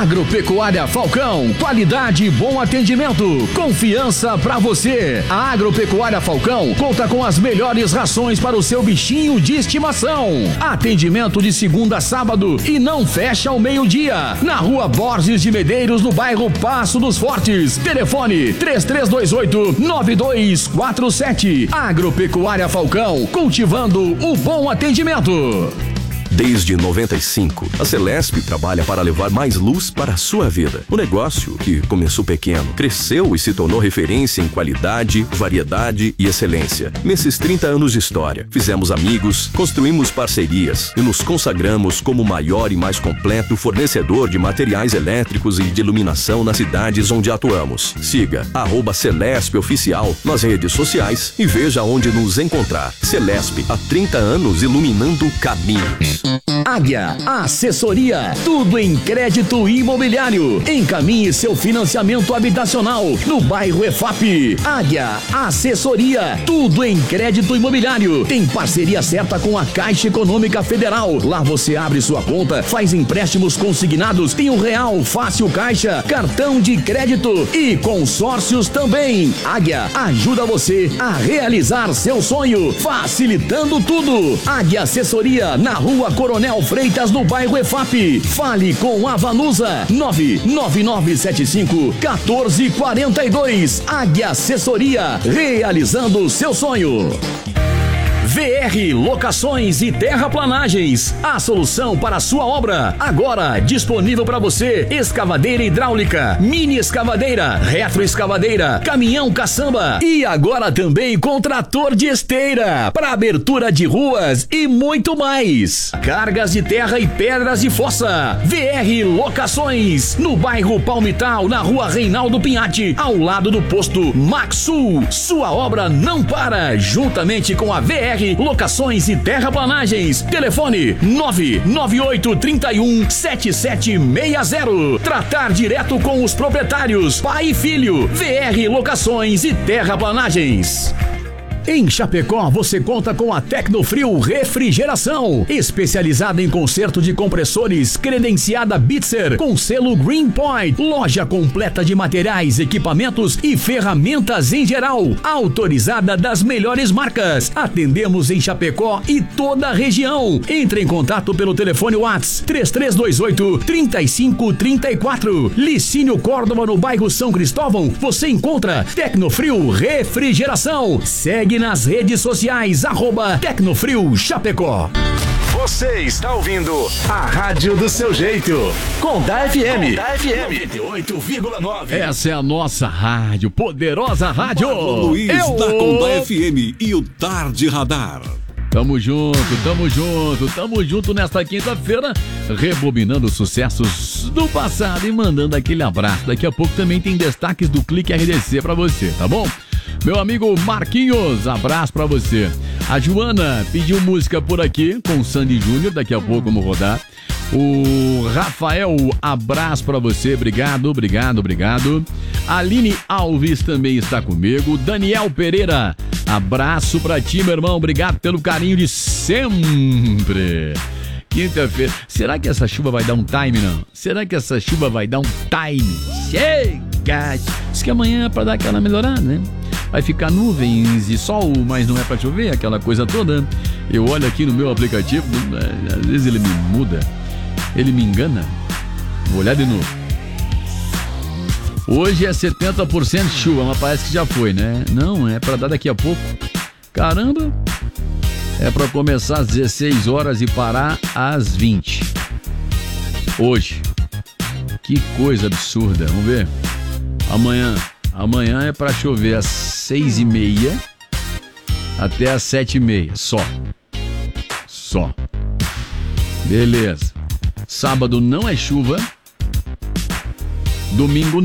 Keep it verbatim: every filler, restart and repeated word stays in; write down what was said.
Agropecuária Falcão, qualidade e bom atendimento, confiança pra você. A Agropecuária Falcão conta com as melhores rações para o seu bichinho de estimação. Atendimento de segunda a sábado e não fecha ao meio-dia. Na rua Borges de Medeiros, no bairro Passo dos Fortes. Telefone três três dois oito, nove dois quatro sete. Agropecuária Falcão, cultivando o bom atendimento. Desde noventa e cinco, a Celesp trabalha para levar mais luz para a sua vida. O negócio, que começou pequeno, cresceu e se tornou referência em qualidade, variedade e excelência. Nesses trinta anos de história, fizemos amigos, construímos parcerias e nos consagramos como o maior e mais completo fornecedor de materiais elétricos e de iluminação nas cidades onde atuamos. Siga arroba Celesp Oficial nas redes sociais e veja onde nos encontrar. Celesp, há trinta anos iluminando caminhos. Águia Assessoria, tudo em crédito imobiliário. Encaminhe seu financiamento habitacional no bairro E F A P. Águia Assessoria, tudo em crédito imobiliário. Tem parceria certa com a Caixa Econômica Federal. Lá você abre sua conta, faz empréstimos consignados, tem o Real Fácil Caixa, cartão de crédito e consórcios também. Águia ajuda você a realizar seu sonho, facilitando tudo. Águia Assessoria, na rua Coronel Freitas, no bairro E F A P. Fale com a Vanusa, nove nove nove sete cinco, um quatro quatro dois. Águia Assessoria, realizando seu sonho. V R Locações e Terraplanagens, a solução para a sua obra. Agora disponível para você: escavadeira hidráulica, mini escavadeira, retroescavadeira, caminhão caçamba e agora também com trator de esteira para abertura de ruas e muito mais. Cargas de terra e pedras de fossa. V R Locações, no bairro Palmital, na rua Reinaldo Pinhatti, ao lado do posto Maxul. Sua obra não para, juntamente com a V R Locações e Terraplanagens. Telefone nove nove oito, trinta e um, setenta e sete sessenta. Tratar direto com os proprietários, pai e filho. V R Locações e Terraplanagens. Em Chapecó, você conta com a Tecnofrio Refrigeração, especializada em conserto de compressores, credenciada Bitzer, com selo Green Point. Loja completa de materiais, equipamentos e ferramentas em geral, autorizada das melhores marcas. Atendemos em Chapecó e toda a região. Entre em contato pelo telefone WhatsApp três três dois oito, três cinco três quatro. Licínio Córdoba, no bairro São Cristóvão, você encontra Tecnofrio Refrigeração. Segue nas redes sociais, arroba Tecnofrio Chapecó. Você está ouvindo a Rádio do Seu Jeito, com da F M. noventa e oito vírgula nove. Essa é a nossa rádio, poderosa rádio. Marlon Luiz Eu... da Condá F M e o Tarde Radar. Tamo junto, tamo junto, tamo junto nesta quinta-feira, rebobinando sucessos do passado e mandando aquele abraço. Daqui a pouco também tem destaques do Clique R D C pra você, tá bom? Meu amigo Marquinhos, abraço pra você. A Joana pediu música por aqui com o Sandy Júnior, daqui a pouco vamos rodar. O Rafael, abraço pra você, obrigado, obrigado, obrigado. A Aline Alves também está comigo. Daniel Pereira, abraço pra ti, meu irmão, obrigado pelo carinho de sempre. Quinta-feira, será que essa chuva vai dar um time, não? Será que essa chuva vai dar um time? Chega! Diz que amanhã é pra dar aquela melhorada, né? Vai ficar nuvens e sol, mas não é pra chover, aquela coisa toda. Eu olho aqui no meu aplicativo, às vezes ele me muda, ele me engana. Vou olhar de novo. Hoje é setenta por cento de chuva, mas parece que já foi, né? Não, é pra dar daqui a pouco. Caramba! É pra começar às dezesseis horas e parar às vinte. Hoje. Que coisa absurda, vamos ver. Amanhã. Amanhã é pra chover às seis e meia até às sete e meia, só. Só. Beleza. Sábado não é chuva. Domingo